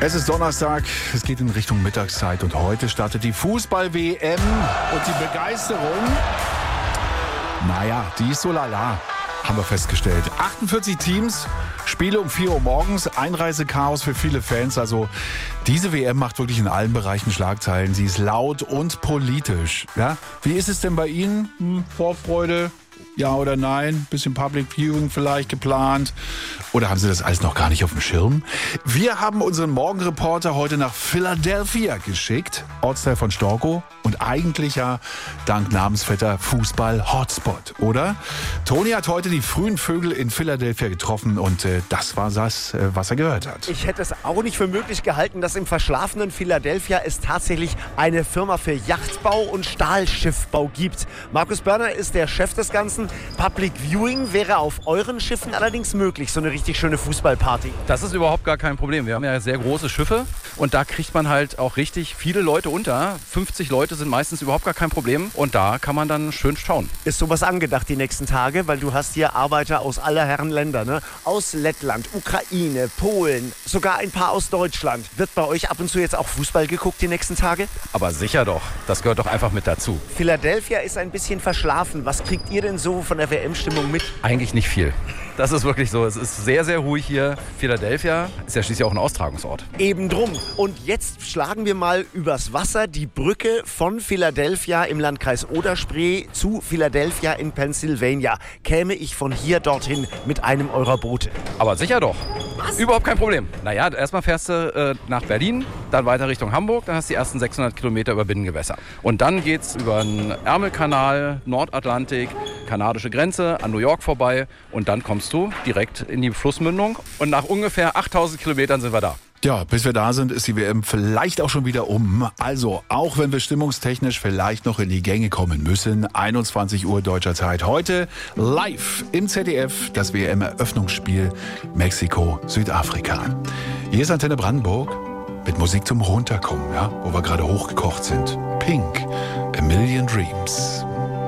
Es ist Donnerstag, es geht in Richtung Mittagszeit und heute startet die Fußball-WM und die Begeisterung, naja, die ist so lala, haben wir festgestellt. 48 Teams, Spiele um 4 Uhr morgens, Einreisechaos für viele Fans. Also diese WM macht wirklich in allen Bereichen Schlagzeilen. Sie ist laut und politisch. Ja? Wie ist es denn bei Ihnen? Vorfreude? Ja oder nein? Bisschen Public Viewing vielleicht geplant? Oder haben Sie das alles noch gar nicht auf dem Schirm? Wir haben unseren Morgenreporter heute nach Philadelphia geschickt, Ortsteil von Storkow und eigentlich ja dank Namensvetter Fußball-Hotspot, oder? Toni hat heute die frühen Vögel in Philadelphia getroffen und das war das, was er gehört hat. Ich hätte es auch nicht für möglich gehalten, dass im verschlafenen Philadelphia es tatsächlich eine Firma für Yachtbau und Stahlschiffbau gibt. Markus Börner ist der Chef des Ganzen. Public Viewing wäre auf euren Schiffen allerdings möglich, so eine richtig schöne Fußballparty. Das ist überhaupt gar kein Problem. Wir haben ja sehr große Schiffe und da kriegt man halt auch richtig viele Leute unter. 50 Leute sind meistens überhaupt gar kein Problem und da kann man dann schön schauen. Ist sowas angedacht die nächsten Tage? Weil du hast hier Arbeiter aus aller Herren Länder, ne? Aus Lettland, Ukraine, Polen, sogar ein paar aus Deutschland. Wird bei euch ab und zu jetzt auch Fußball geguckt die nächsten Tage? Aber sicher doch. Das gehört doch einfach mit dazu. Philadelphia ist ein bisschen verschlafen. Was kriegt ihr denn so von der WM-Stimmung mit? Eigentlich nicht viel. Das ist wirklich so. Es ist sehr, sehr ruhig hier. Philadelphia ist ja schließlich auch ein Austragungsort. Eben drum. Und jetzt schlagen wir mal übers Wasser die Brücke von Philadelphia im Landkreis Oder-Spree zu Philadelphia in Pennsylvania. Käme ich von hier dorthin mit einem eurer Boote? Aber sicher doch. Was? Überhaupt kein Problem. Naja, erstmal fährst du nach Berlin, dann weiter Richtung Hamburg, dann hast du die ersten 600 Kilometer über Binnengewässer. Und dann geht's über den Ärmelkanal, Nordatlantik, kanadische Grenze, an New York vorbei und dann kommst du direkt in die Flussmündung und nach ungefähr 8000 Kilometern sind wir da. Ja, bis wir da sind, ist die WM vielleicht auch schon wieder um. Also, auch wenn wir stimmungstechnisch vielleicht noch in die Gänge kommen müssen, 21 Uhr deutscher Zeit. Heute live im ZDF das WM-Eröffnungsspiel Mexiko-Südafrika. Hier ist Antenne Brandenburg mit Musik zum Runterkommen, ja, wo wir gerade hochgekocht sind. Pink, A Million Dreams.